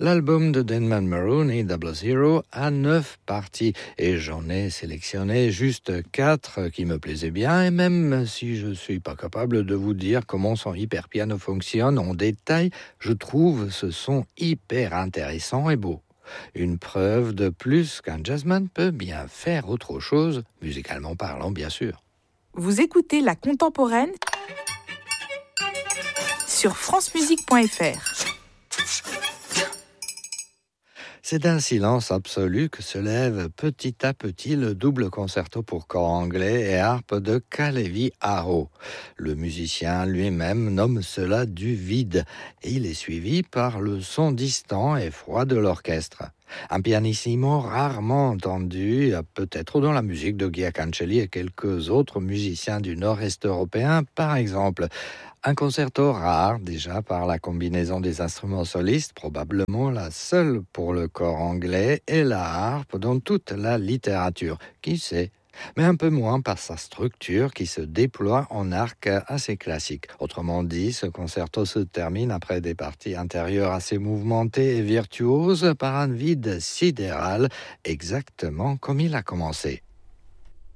L'album de Denman Maroney, Double Zero, a 9 parties et j'en ai sélectionné juste 4 qui me plaisaient bien, et même si je ne suis pas capable de vous dire comment son hyperpiano fonctionne en détail, je trouve ce son hyper intéressant et beau. Une preuve de plus qu'un jazzman peut bien faire autre chose, musicalement parlant bien sûr. Vous écoutez La Contemporaine sur francemusique.fr. C'est d'un silence absolu que se lève petit à petit le double concerto pour corps anglais et harpe de Kalevi Aho. Le musicien lui-même nomme cela du vide, et il est suivi par le son distant et froid de l'orchestre. Un pianissimo rarement entendu, peut-être dans la musique de Guy Cancelli et quelques autres musiciens du nord-est européen, par exemple. Un concerto rare, déjà par la combinaison des instruments solistes, probablement la seule pour le corps anglais, et la harpe dans toute la littérature. Qui sait ? Mais un peu moins par sa structure qui se déploie en arc assez classique. Autrement dit, ce concerto se termine après des parties intérieures assez mouvementées et virtuoses par un vide sidéral, exactement comme il a commencé.